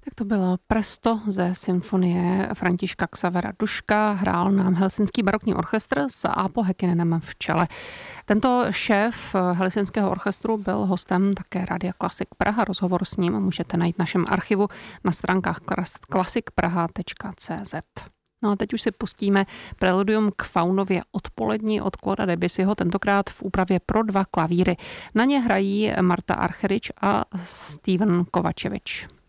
Tak to bylo Presto ze symfonie Františka Xavera Duška. Hrál nám Helsinský barokní orchestr s Aapo Häkkinenem v čele. Tento šéf Helsinského orchestru byl hostem také Rádia Klasik Praha. Rozhovor s ním můžete najít v našem archivu na stránkách klasikpraha.cz. No a teď už si pustíme preludium k Faunově odpolední od Clauda Debussyho, tentokrát v úpravě pro 2 klavíry. Na ně hrají Marta Argerich a Steven Kovačevič.